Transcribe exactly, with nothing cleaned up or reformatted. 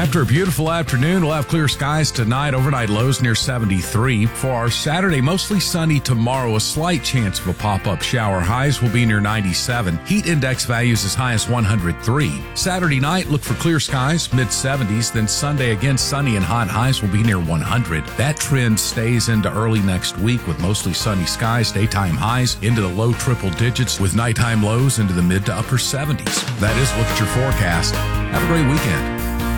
After a beautiful afternoon, we'll have clear skies tonight. Overnight lows near seventy-three. For our Saturday, mostly sunny tomorrow. A slight chance of a pop-up shower. Highs will be near ninety-seven. Heat index values as high as one hundred three. Saturday night, look for clear skies, mid seventies. Then Sunday, again, sunny and hot. Highs will be near one hundred. That trend stays into early next week with mostly sunny skies. Daytime highs into the low triple digits with nighttime lows into the mid to upper seventies. That is Look at Your Forecast. Have a great weekend.